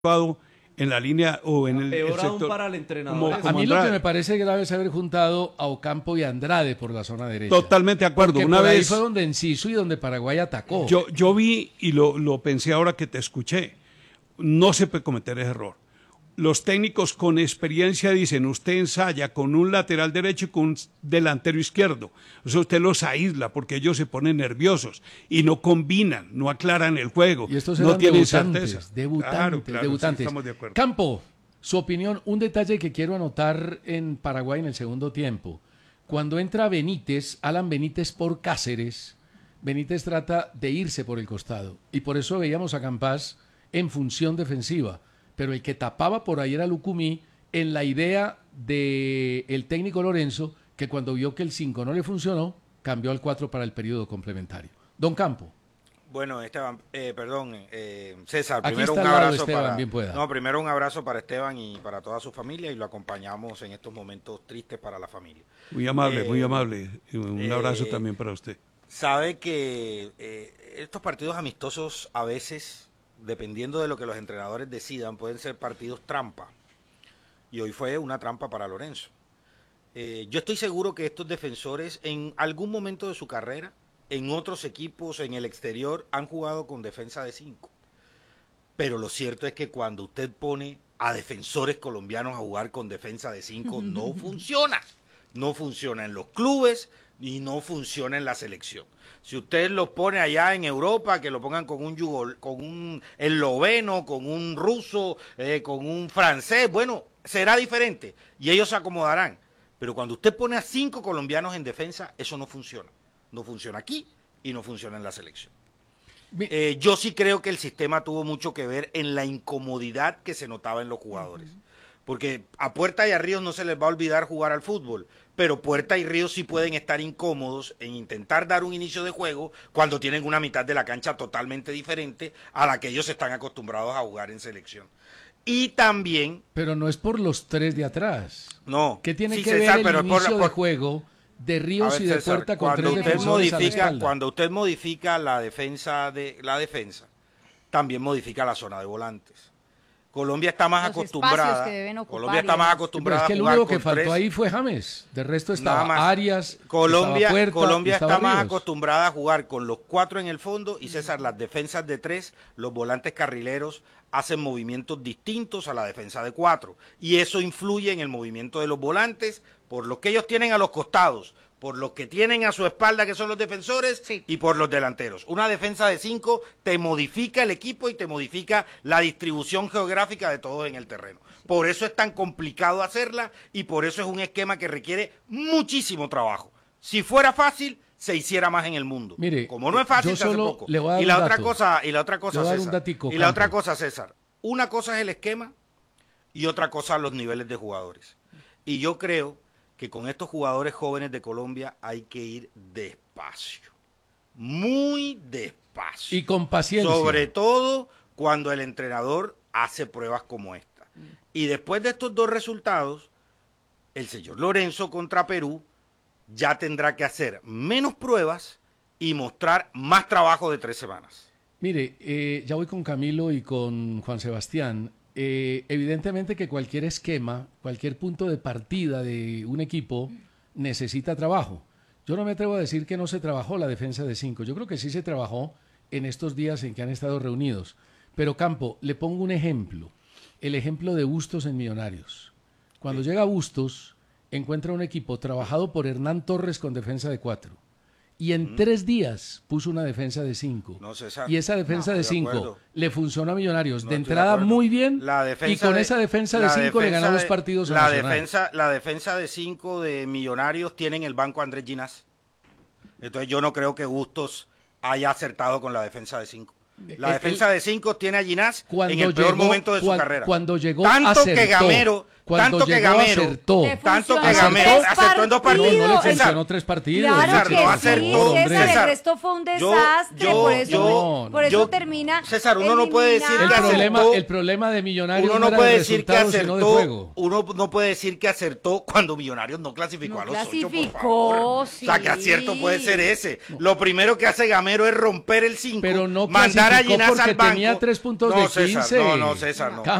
en la línea o en el Peor aún sector para el entrenador. A mí lo que me parece grave es haber juntado a Ocampo y a Andrade por la zona derecha. Totalmente de acuerdo. Porque Una por ahí vez fue donde Enciso y donde Paraguay atacó. yo vi y lo pensé ahora que te escuché. No se puede cometer ese error. Los técnicos con experiencia dicen, usted ensaya con un lateral derecho y con un delantero izquierdo. O sea, usted los aísla porque ellos se ponen nerviosos y no combinan, no aclaran el juego. Y estos no eran tienen debutantes, certeza. debutantes. Sí, estamos de acuerdo. Campo, su opinión, un detalle que quiero anotar en Paraguay en el segundo tiempo. Cuando entra Benítez, Alan Benítez por Cáceres, Benítez trata de irse por el costado. Y por eso veíamos a Campás en función defensiva. Pero el que tapaba por ahí era Lucumí en la idea del técnico Lorenzo, que cuando vio que el 5 no le funcionó, cambió al 4 para el periodo complementario. Don Campo. Bueno, Esteban, César, Aquí primero un está al lado abrazo Esteban, para bien pueda. No, primero un abrazo para Esteban y para toda su familia y lo acompañamos en estos momentos tristes para la familia. Muy amable, muy amable. Un abrazo también para usted. Sabe que estos partidos amistosos a veces, dependiendo de lo que los entrenadores decidan, pueden ser partidos trampa. Y hoy fue una trampa para Lorenzo. Yo estoy seguro que estos defensores en algún momento de su carrera, en otros equipos, en el exterior, han jugado con defensa de 5. Pero lo cierto es que cuando usted pone a defensores colombianos a jugar con defensa de 5, no funciona. No funciona en los clubes y no funciona en la selección. Si usted los pone allá en Europa, que lo pongan con un esloveno, con un ruso, con un francés, bueno, será diferente y ellos se acomodarán. Pero cuando usted pone a 5 colombianos en defensa, eso no funciona. No funciona aquí y no funciona en la selección. Yo sí creo que el sistema tuvo mucho que ver en la incomodidad que se notaba en los jugadores. Porque a Puerta y a Ríos no se les va a olvidar jugar al fútbol, pero Puerta y Ríos sí pueden estar incómodos en intentar dar un inicio de juego cuando tienen una mitad de la cancha totalmente diferente a la que ellos están acostumbrados a jugar en selección. Y también... Pero no es por los 3 de atrás. No. ¿Qué tiene sí, que César, ver el inicio de juego de Ríos y de César, Puerta con 3 defensores a la espalda? Cuando usted modifica la defensa, también modifica la zona de volantes. Colombia está más acostumbrada. Colombia está más acostumbrada a jugar. Es que el único que faltó ahí fue James. De resto estaba Arias, Colombia, estaba Puerta, Colombia estaba está más Ríos. acostumbrada a jugar con los 4 en el fondo y César, las defensas de 3, los volantes carrileros hacen movimientos distintos a la defensa de 4 y eso influye en el movimiento de los volantes por lo que ellos tienen a los costados, por los que tienen a su espalda, que son los defensores, y por los delanteros. Una defensa de 5 te modifica el equipo y te modifica la distribución geográfica de todos en el terreno. Por eso es tan complicado hacerla y por eso es un esquema que requiere muchísimo trabajo. Si fuera fácil, se hiciera más en el mundo. Mire, como no es fácil, se hace poco. Y la otra cosa, César, una cosa es el esquema y otra cosa los niveles de jugadores. Y yo creo que con estos jugadores jóvenes de Colombia hay que ir despacio, muy despacio. Y con paciencia. Sobre todo cuando el entrenador hace pruebas como esta. Y después de estos 2 resultados, el señor Lorenzo contra Perú ya tendrá que hacer menos pruebas y mostrar más trabajo de 3 semanas. Mire, ya voy con Camilo y con Juan Sebastián. Evidentemente que cualquier esquema, cualquier punto de partida de un equipo necesita trabajo. Yo no me atrevo a decir que no se trabajó la defensa de 5. Yo creo que sí se trabajó en estos días en que han estado reunidos. Pero Campo, le pongo un ejemplo. El ejemplo de Bustos en Millonarios. Cuando llega Bustos, encuentra un equipo trabajado por Hernán Torres con defensa de 4. Y en 3 días puso una defensa de 5. No, César, y esa defensa de 5 le funcionó a Millonarios. No, de entrada muy bien. Y con esa defensa de 5 le ganó 2 partidos. La defensa de 5 de Millonarios tiene en el banco a Andrés Ginás. Entonces yo no creo que Bustos haya acertado con la defensa de 5. La defensa de 5 tiene a Ginás en el peor momento de su carrera. Cuando llegó tanto acertó, que Cuando tanto que llegó Gamero, acertó. tanto que funcionó Gamero tres acertó en 2 No, partidos. no le César, funcionó 3 partidos. Claro César, que no sí, acertó, César, César. el resto fue un Yo- desastre, yo- por eso, yo- por eso yo- termina César, uno no puede decir que eliminado. El problema de Millonarios Uno no no era puede de decir que resultados, sino de acertó, juego. uno no puede decir que acertó cuando Millonarios no clasificó No a los 8, por clasificó, favor. sí. O sea, que acierto puede ser ese. Lo primero que hace Gamero es romper el 5, Pero no mandar a clasificó Ginás porque al banco. tenía 3 puntos no, de 15. César, no, César, no.